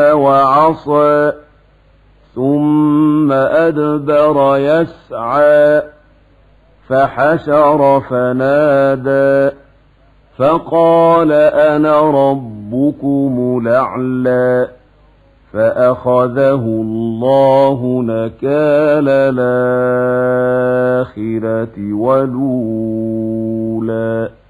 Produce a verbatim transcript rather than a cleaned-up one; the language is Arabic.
وعصى ثم أدبر يسعى فحشر فنادى فقال أنا ربكم الأعلى فأخذه الله نكال الآخرة والأولى.